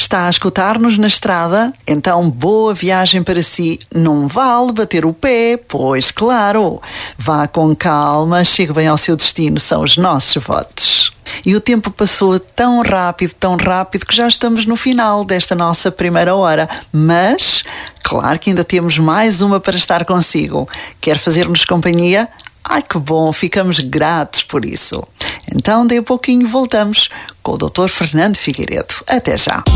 Está a escutar-nos na estrada? Então boa viagem para si. Não vale bater o pé, pois claro. Vá com calma, chegue bem ao seu destino, são os nossos votos. E o tempo passou tão rápido que já estamos no final desta nossa primeira hora. Mas, claro que ainda temos mais uma para estar consigo. Quer fazer-nos companhia? Ai, que bom, ficamos gratos por isso. Então, daí a pouquinho voltamos com o Dr. Fernando Figueiredo. Até já.